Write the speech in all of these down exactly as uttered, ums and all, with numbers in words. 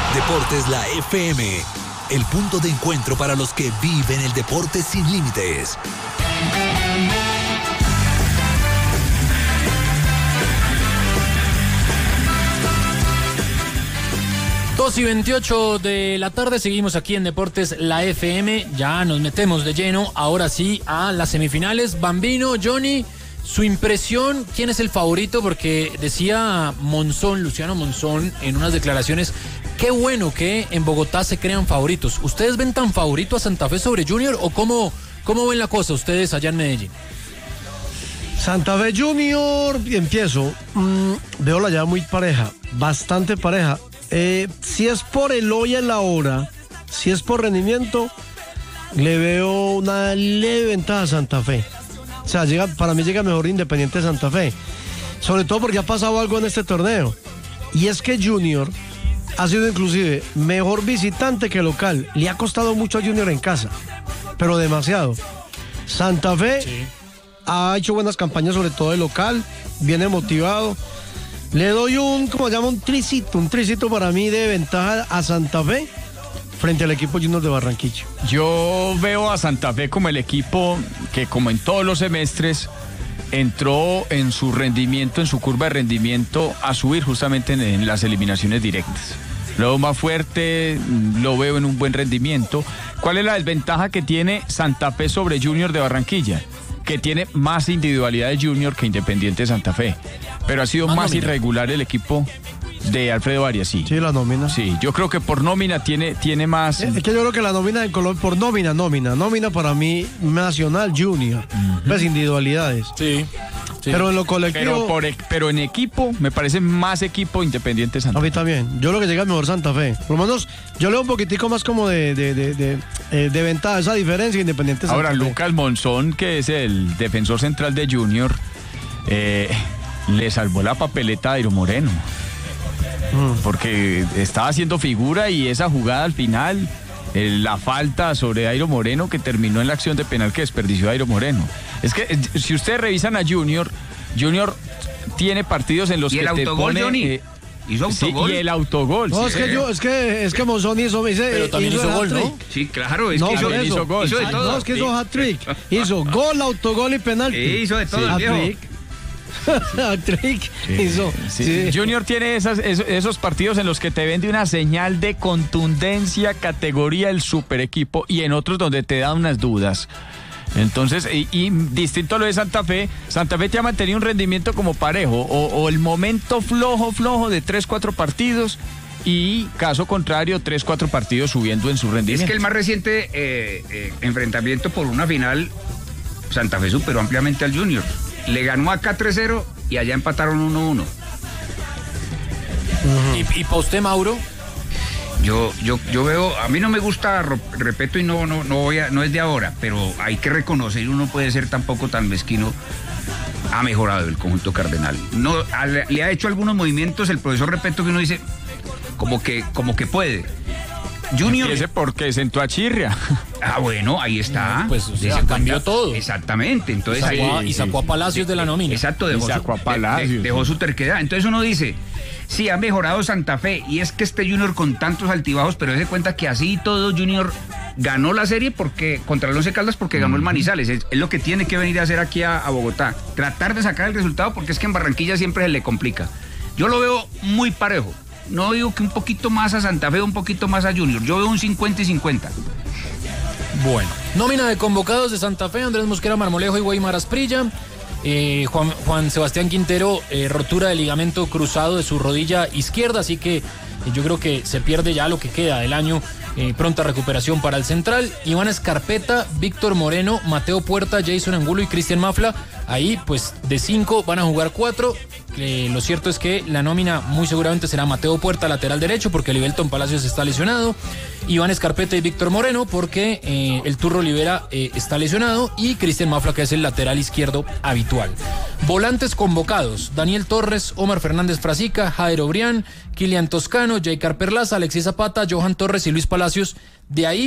Deportes La F M, el punto de encuentro para los que viven el deporte sin límites. dos y veintiocho de la tarde, seguimos aquí en Deportes La F M, ya nos metemos de lleno, ahora sí, a las semifinales. Bambino, Johnny, su impresión, ¿quién es el favorito? Porque decía Monzón, Luciano Monzón, en unas declaraciones, qué bueno que en Bogotá se crean favoritos. ¿Ustedes ven tan favorito a Santa Fe sobre Junior o cómo, cómo ven la cosa ustedes allá en Medellín? Santa Fe Junior, empiezo, mmm, veo la llave muy pareja, bastante pareja. Eh, si es por el hoy en la hora, si es por rendimiento, le veo una leve ventaja a Santa Fe. O sea, llega, para mí llega mejor Independiente Santa Fe. Sobre todo porque ha pasado algo en este torneo. Y es que Junior ha sido inclusive mejor visitante que local. Le ha costado mucho a Junior en casa, pero demasiado. Santa Fe sí. ha hecho buenas campañas, sobre todo de local, viene motivado. Le doy un, como se llama, un tricito, un tricito para mí de ventaja a Santa Fe frente al equipo Junior de Barranquilla. Yo veo a Santa Fe como el equipo que, como en todos los semestres, entró en su rendimiento, en su curva de rendimiento, a subir justamente en, en las eliminaciones directas. Lo veo más fuerte, lo veo en un buen rendimiento. ¿Cuál es la desventaja que tiene Santa Fe sobre Junior de Barranquilla? Que tiene más individualidad de Junior que Independiente Santa Fe. Pero ha sido más, más irregular el equipo de Alfredo Arias, sí. Sí, la nómina. Sí, yo creo que por nómina tiene, tiene más... Es que yo creo que la nómina en Colombia, por nómina, nómina, nómina para mí, Nacional Junior, uh-huh. Pues individualidades. Sí. Sí. Pero en lo colectivo... Pero, por, pero en equipo, me parece más equipo Independiente Santa Fe. A mí también. Yo lo que llega es mejor Santa Fe. Por lo menos, yo leo un poquitico más como de, de, de, de, de, de ventaja, esa diferencia Independiente Santa Ahora, Fe. Ahora, Lucas Monzón, que es el defensor central de Junior, eh, le salvó la papeleta a Dairo Moreno. Mm. Porque estaba haciendo figura y esa jugada al final... la falta sobre Dairo Moreno que terminó en la acción de penal que desperdició Dairo Moreno. Es que si ustedes revisan a Junior, Junior tiene partidos en los ¿Y que el te autogol, pone... Johnny? Eh, ¿Hizo autogol? Sí, y el autogol. No, sí. es que yo, es que, es que Monzón hizo, hizo, pero también hizo, hizo gol, ¿no? Sí, claro, es no, que hizo, hizo, hizo gol. Hizo de todo. No, es que hizo hat-trick. Hizo gol, autogol y penalti. Sí, hizo de todo, sí, hat-trick. Hat-trick sí, hizo. Sí. Sí. Junior tiene esas, esos, esos partidos en los que te vende una señal de contundencia, categoría, el super equipo, y en otros donde te da unas dudas. Entonces, y, y distinto a lo de Santa Fe, Santa Fe te ha mantenido un rendimiento como parejo, o, o el momento flojo, flojo de tres, cuatro partidos, y caso contrario, tres, cuatro partidos subiendo en su rendimiento. Es que el más reciente eh, eh, enfrentamiento por una final, Santa Fe superó ampliamente al Junior. Le ganó acá tres cero y allá empataron uno uno. Uh-huh. ¿Y, y para usted, Mauro? Yo, yo, yo veo, a mí no me gusta, respeto y no, no, no voy a, no es de ahora, pero hay que reconocer, uno puede ser tampoco tan mezquino. Ha mejorado el conjunto cardenal. No, a, le ha hecho algunos movimientos el profesor Repeto que uno dice como que, como que puede. Junior. Ese porque sentó a Chirria. Ah, bueno, ahí está. Pues o sea, cambió cuenta? todo. Exactamente. Entonces, y sacó, ahí, y sacó a Palacios de la nómina. Exacto, dejó, y sacó su, a Palacios, de, de, dejó su terquedad. Entonces uno dice, sí, ha mejorado Santa Fe. Y es que este Junior con tantos altibajos, pero se cuenta que así todo Junior ganó la serie porque contra el Once Caldas porque ganó el Manizales. Es, es lo que tiene que venir a hacer aquí a, a Bogotá. Tratar de sacar el resultado porque es que en Barranquilla siempre se le complica. Yo lo veo muy parejo. No digo que un poquito más a Santa Fe, un poquito más a Junior. Yo veo un cincuenta y cincuenta. Bueno, nómina de convocados de Santa Fe: Andrés Mosquera Marmolejo y Weimar Asprilla. Eh, Juan, Juan Sebastián Quintero, eh, rotura de ligamento cruzado de su rodilla izquierda, así que eh, yo creo que se pierde ya lo que queda del año. Eh, pronta recuperación para el central. Iván Escarpeta, Víctor Moreno, Mateo Puerta, Jason Angulo y Cristian Mafla. Ahí, pues, de cinco van a jugar cuatro. Eh, lo cierto es que la nómina muy seguramente será Mateo Puerta, lateral derecho, porque Libelton Palacios está lesionado. Iván Escarpeta y Víctor Moreno, porque eh, el Turro Olivera eh, está lesionado. Y Cristian Mafla, que es el lateral izquierdo habitual. Volantes convocados: Daniel Torres, Omar Fernández Frasica, Jairo Brián, Kilian Toscano, Jaycar Perlaza, Alexis Zapata, Johan Torres y Luis Palacios. De ahí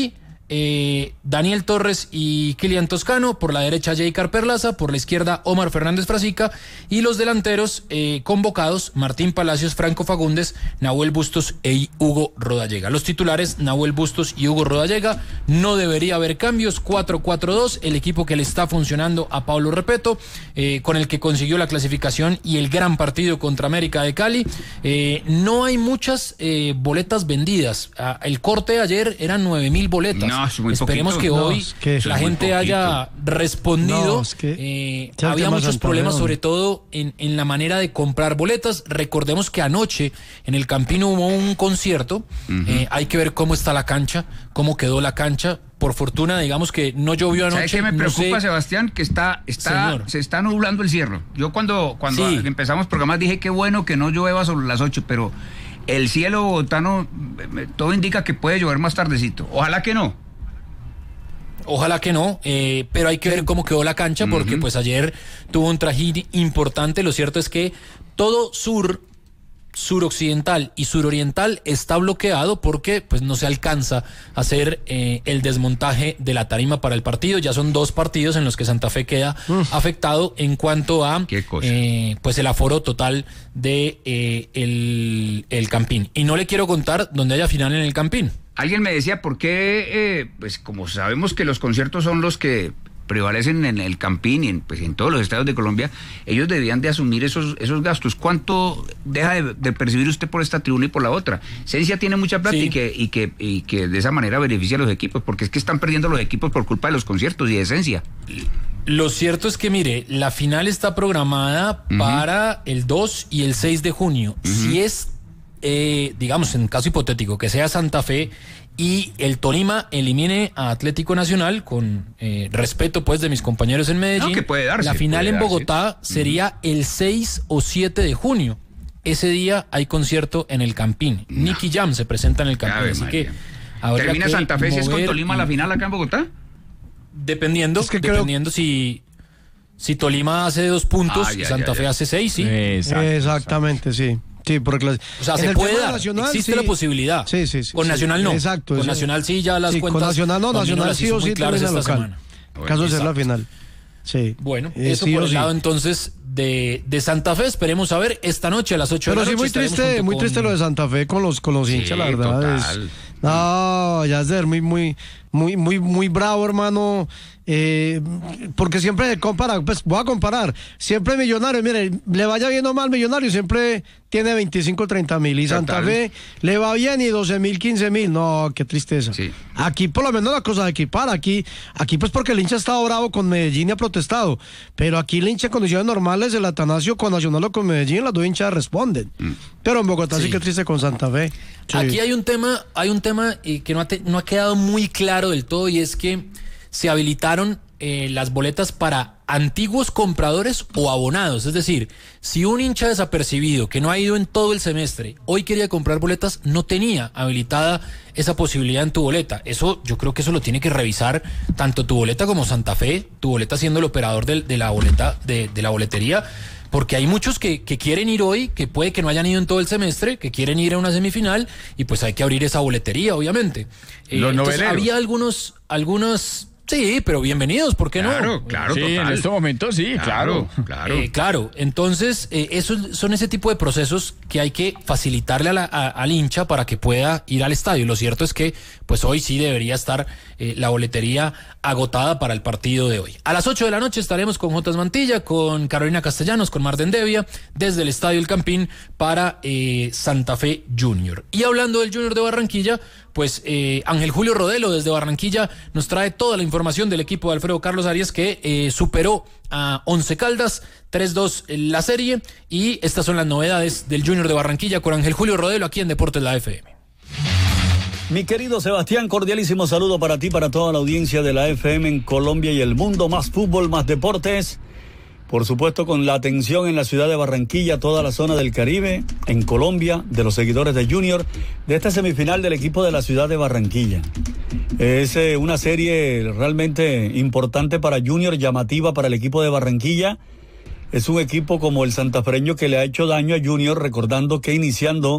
eh, Daniel Torres y Kilian Toscano, por la derecha Jaycar Perlaza, por la izquierda Omar Fernández Frasica, y los delanteros eh, convocados Martín Palacios, Franco Fagundes, Nahuel Bustos e Hugo Rodallega. Los titulares Nahuel Bustos y Hugo Rodallega. No debería haber cambios. Cuatro cuatro dos, el equipo que le está funcionando a Pablo Repeto, eh, con el que consiguió la clasificación y el gran partido contra América de Cali. Eh, no hay muchas eh, boletas vendidas. Ah, el corte de ayer eran nueve mil boletas. No, es muy Esperemos poquito. que No, hoy es que la es muy gente poquito. haya respondido. No, es que eh, ya el había tema muchos Santa problemas, Fe, sobre todo en, en la manera de comprar boletas. Recordemos que anoche en el Campín hubo un concierto. Uh-huh. eh, hay que ver cómo está la cancha, cómo quedó la cancha. Por fortuna, digamos que no llovió anoche. ¿Sabes qué me no preocupa, sé... Sebastián? Que está, está, se está nublando el cielo. Yo cuando, cuando Sí. empezamos programas dije que bueno que no llueva sobre las ocho, pero el cielo bogotano, todo indica que puede llover más tardecito. Ojalá que no. Ojalá que no, eh, pero hay que ver cómo quedó la cancha, porque uh-huh. pues ayer tuvo un trajín importante. Lo cierto es que todo sur... suroccidental y suroriental está bloqueado porque pues no se alcanza a hacer eh, el desmontaje de la tarima para el partido. Ya son dos partidos en los que Santa Fe queda Uf. afectado en cuanto a eh, pues el aforo total de eh, el, el Campín. Y no le quiero contar dónde haya final en el Campín. Alguien me decía, ¿por qué? Eh, pues como sabemos que los conciertos son los que prevalecen en el Campín y en, pues, en todos los estados de Colombia, ellos debían de asumir esos, esos gastos. ¿Cuánto deja de, de percibir usted por esta tribuna y por la otra? Ciencia tiene mucha plata sí. y, que, y, que, y que de esa manera beneficia a los equipos, porque es que están perdiendo los equipos por culpa de los conciertos y de Esencia. Lo cierto es que, mire, la final está programada uh-huh. para el dos y el seis de junio. Uh-huh. Si es, eh, digamos, en caso hipotético, que sea Santa Fe y el Tolima elimine a Atlético Nacional, con eh, respeto pues de mis compañeros en Medellín, no, que puede darse, la final puede en darse. Bogotá sería uh-huh. el seis o siete de junio. Ese día hay concierto en el Campín. No. Nicky Jam se presenta en el Campín, así que ¿termina Santa Fe si es con Tolima la final acá en Bogotá? Dependiendo, es que dependiendo creo... si si Tolima hace dos puntos, ah, ya, Santa ya, ya. Fe hace seis, sí. Exacto, Exactamente, exacto. sí. Sí, porque las, o sea, se puede dar, Nacional, existe sí. la posibilidad. Sí, sí, sí. Con sí, Nacional no. Exacto. Con sí. Nacional sí, ya las sí, cuentas. Con Nacional no, Nacional sí o sí termina local. Semana. Caso de ser la final. Sí. Bueno, eh, eso sí por el sí. lado entonces de, de Santa Fe. Esperemos a ver esta noche a las ocho Pero de la noche. Pero sí, muy triste, muy con... triste lo de Santa Fe con los, con los sí, hinchas, la verdad. Es, no, ya es de muy, muy, muy, muy, muy bravo, hermano. Eh, porque siempre compara, pues voy a comparar, siempre Millonario, mire, le vaya bien o mal Millonario, siempre tiene veinticinco, treinta mil y Santa Total. Fe le va bien y doce mil, quince mil, no, qué tristeza. Sí. Aquí por lo menos la cosa de equipar, aquí, aquí pues porque el hincha estaba bravo con Medellín y ha protestado, pero aquí el hincha en condiciones normales, el Atanasio con Nacional o con Medellín, las dos hinchas responden, mm. pero en Bogotá sí. sí que triste con Santa Fe. Sí. Aquí hay un tema, hay un tema eh, que no ha, te, no ha quedado muy claro del todo, y es que se habilitaron eh, las boletas para antiguos compradores o abonados. Es decir, si un hincha desapercibido que no ha ido en todo el semestre hoy quería comprar boletas, no tenía habilitada esa posibilidad en tu boleta. Eso, yo creo que eso lo tiene que revisar tanto tu boleta como Santa Fe, tu boleta siendo el operador de, de la boleta, de, de la boletería. Porque hay muchos que, que quieren ir hoy, que puede que no hayan ido en todo el semestre, que quieren ir a una semifinal, y pues hay que abrir esa boletería, obviamente. Eh, Los entonces, noveleros. Había algunos, algunos, sí, pero bienvenidos, ¿por qué no? Claro, claro, sí, total. en este momento sí, claro. Claro, claro. Eh, claro, entonces, eh, esos son ese tipo de procesos que hay que facilitarle a la, a, al hincha para que pueda ir al estadio. Lo cierto es que, pues hoy sí debería estar eh, la boletería agotada para el partido de hoy. A las ocho de la noche estaremos con Jotas Mantilla, con Carolina Castellanos, con Marden Devia, desde el Estadio El Campín para eh, Santa Fe Junior. Y hablando del Junior de Barranquilla, pues eh, Ángel Julio Rodelo desde Barranquilla nos trae toda la información del equipo de Alfredo Carlos Arias, que eh, superó a Once Caldas tres dos en la serie, y estas son las novedades del Junior de Barranquilla con Ángel Julio Rodelo aquí en Deportes La F M. Mi querido Sebastián, cordialísimo saludo para ti, para toda la audiencia de la F M en Colombia y el mundo. Más fútbol, más deportes. Por supuesto, con la atención en la ciudad de Barranquilla, toda la zona del Caribe, en Colombia, de los seguidores de Junior, de esta semifinal del equipo de la ciudad de Barranquilla. Es eh, una serie realmente importante para Junior, llamativa para el equipo de Barranquilla. Es un equipo como el santafereño que le ha hecho daño a Junior, recordando que iniciando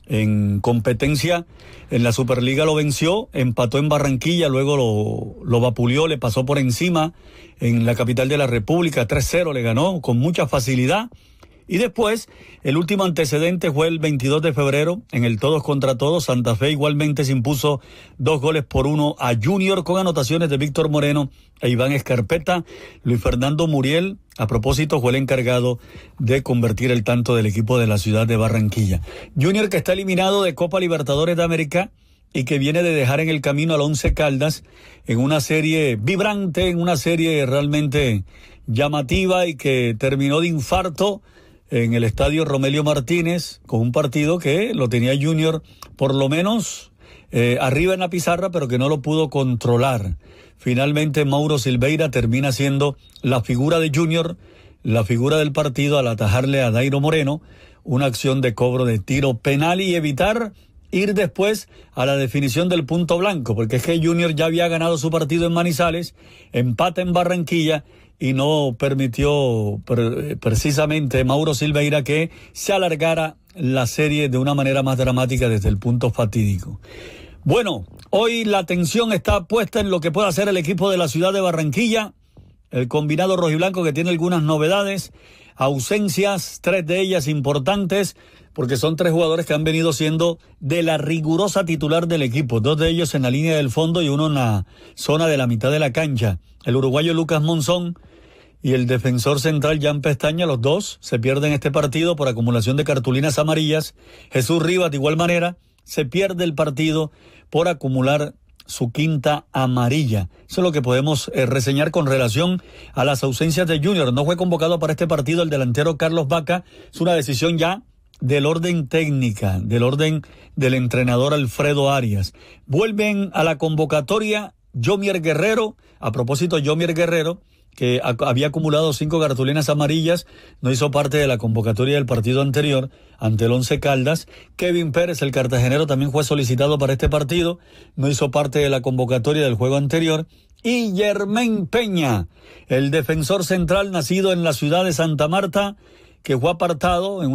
en competencia. En la Superliga lo venció, empató en Barranquilla, luego lo, lo vapuleó, le pasó por encima en la capital de la República, tres cero le ganó con mucha facilidad. Y después, el último antecedente fue el veintidós de febrero, en el todos contra todos. Santa Fe igualmente se impuso dos goles por uno a Junior, con anotaciones de Víctor Moreno e Iván Escarpeta. Luis Fernando Muriel, a propósito, fue el encargado de convertir el tanto del equipo de la ciudad de Barranquilla. Junior, que está eliminado de Copa Libertadores de América y que viene de dejar en el camino al Once Caldas en una serie vibrante, en una serie realmente llamativa, y que terminó de infarto en el estadio Romelio Martínez, con un partido que lo tenía Junior por lo menos eh, arriba en la pizarra, pero que no lo pudo controlar. Finalmente Mauro Silveira termina siendo la figura de Junior, la figura del partido, al atajarle a Dairo Moreno una acción de cobro de tiro penal y evitar ir después a la definición del punto blanco, porque es que Junior ya había ganado su partido en Manizales, empata en Barranquilla, y no permitió pre- precisamente Mauro Silveira que se alargara la serie de una manera más dramática desde el punto fatídico. Bueno, hoy la atención está puesta en lo que puede hacer el equipo de la ciudad de Barranquilla, el combinado rojiblanco, que tiene algunas novedades, ausencias, tres de ellas importantes, porque son tres jugadores que han venido siendo de la rigurosa titular del equipo, dos de ellos en la línea del fondo y uno en la zona de la mitad de la cancha. El uruguayo Lucas Monzón y el defensor central Jan Pestaña, los dos se pierden este partido por acumulación de cartulinas amarillas. Jesús Rivas, de igual manera, se pierde el partido por acumular su quinta amarilla. Eso es lo que podemos eh, reseñar con relación a las ausencias de Junior. No fue convocado para este partido el delantero Carlos Vaca. Es una decisión ya del orden técnica, del orden del entrenador Alfredo Arias. Vuelven a la convocatoria Yomier Guerrero. A propósito, Yomier Guerrero, que a- había acumulado cinco cartulinas amarillas, no hizo parte de la convocatoria del partido anterior ante el Once Caldas. Kevin Pérez, el cartagenero, también fue solicitado para este partido, no hizo parte de la convocatoria del juego anterior. Y Germán Peña, el defensor central nacido en la ciudad de Santa Marta, que fue apartado en